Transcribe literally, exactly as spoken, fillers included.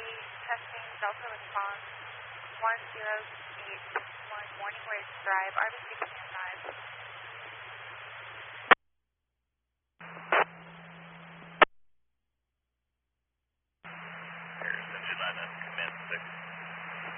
testing Delta response one zero eight one Morning Ridge Drive, R B C command.